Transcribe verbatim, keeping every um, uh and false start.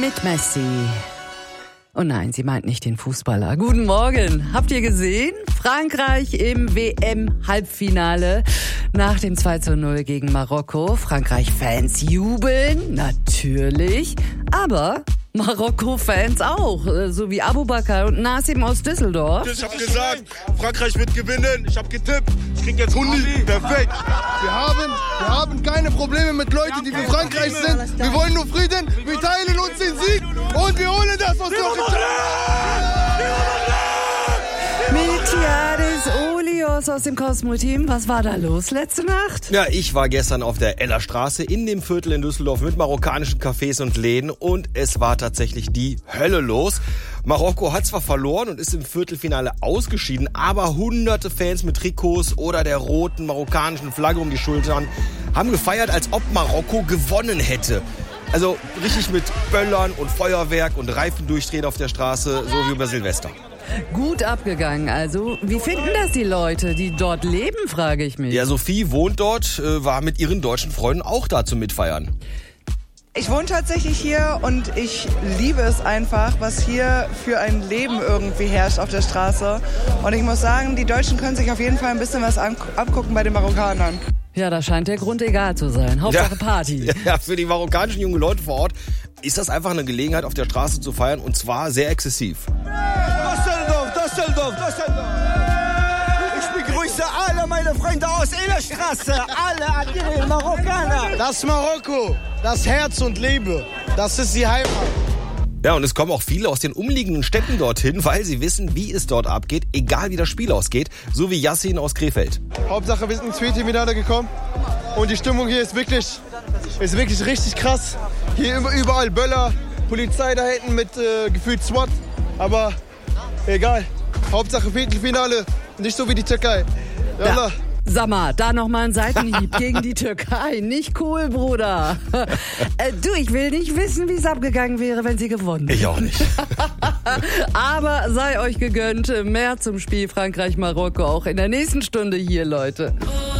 mit Messi. Oh nein, sie meint nicht den Fußballer. Guten Morgen. Habt ihr gesehen? Frankreich im W M-Halbfinale. Nach dem zwei zu null gegen Marokko. Frankreich-Fans jubeln, natürlich. Aber Marokko-Fans auch. So wie Abubakar und Nassim aus Düsseldorf. Ich hab gesagt, Frankreich wird gewinnen. Ich hab getippt. Ich krieg jetzt Hundi. Perfekt. Wir haben, wir haben keine Probleme mit Leuten, die für Frankreich sind. Wir wollen nur Frieden. Wir teilen uns den Sieg und wir holen das aus der Miltiades Olios aus dem Cosmo-Team. Was war da los letzte Nacht? Ja, ich war gestern auf der Eller Straße in dem Viertel in Düsseldorf mit marokkanischen Cafés und Läden und es war tatsächlich die Hölle los. Marokko hat zwar verloren und ist im Viertelfinale ausgeschieden, aber hunderte Fans mit Trikots oder der roten marokkanischen Flagge um die Schultern haben gefeiert, als ob Marokko gewonnen hätte. Also richtig mit Böllern und Feuerwerk und Reifen durchdrehen auf der Straße, so wie über Silvester. Gut abgegangen also. Wie finden das die Leute, die dort leben, frage ich mich. Ja, Sophie wohnt dort, war mit ihren deutschen Freunden auch da zum Mitfeiern. Ich wohne tatsächlich hier und ich liebe es einfach, was hier für ein Leben irgendwie herrscht auf der Straße. Und ich muss sagen, die Deutschen können sich auf jeden Fall ein bisschen was abgucken bei den Marokkanern. Ja, da scheint der Grund egal zu sein. Hauptsache Party. Ja, für die marokkanischen jungen Leute vor Ort ist das einfach eine Gelegenheit, auf der Straße zu feiern und zwar sehr exzessiv. Düsseldorf, Düsseldorf, Düsseldorf. Ich begrüße alle meine Freunde aus Ellerstraße, alle adire Marokkaner. Das Marokko, das Herz und Liebe, das ist die Heimat. Ja, und es kommen auch viele aus den umliegenden Städten dorthin, weil sie wissen, wie es dort abgeht, egal wie das Spiel ausgeht, so wie Yassin aus Krefeld. Hauptsache, wir sind ins Viertelfinale gekommen und die Stimmung hier ist wirklich, ist wirklich richtig krass. Hier überall Böller, Polizei da hinten mit äh, gefühlt SWAT, aber egal. Hauptsache Viertelfinale, nicht so wie die Türkei. Ja. Sag mal, da nochmal ein Seitenhieb gegen die Türkei. Nicht cool, Bruder. äh, du, ich will nicht wissen, wie es abgegangen wäre, wenn sie gewonnen hätten. Ich auch nicht. Aber sei euch gegönnt, mehr zum Spiel Frankreich-Marokko auch in der nächsten Stunde hier, Leute.